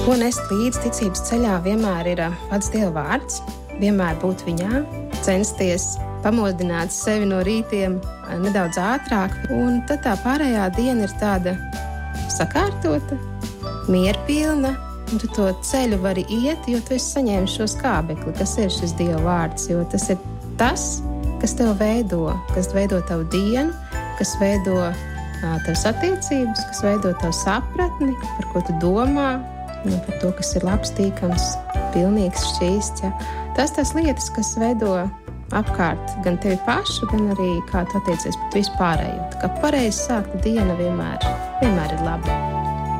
Ko nest līdz ticības ceļā vienmēr ir pats Dieva vārds, vienmēr būt viņā, censties pamodināt sevi no rītiem nedaudz ātrāk, un tad tā pārējā diena ir tāda sakārtota, mierpilna, un tu to ceļu vari iet, jo tu esi saņēmis šo skābekli, kas ir šis Dieva vārds, jo tas ir tas, kas tev veido, kas veido tavu dienu, kas veido tavas attiecības, kas veido tavu sapratni, par ko tu domā, par to, kas ir labs, tīkams, pilnīgs, šķīsts. Ja. Tas lietas, kas veido apkārt gan tevi pašu, gan arī kā tu attiecies pret vispārējo. Tā kā pareizi sākta diena vienmēr ir laba.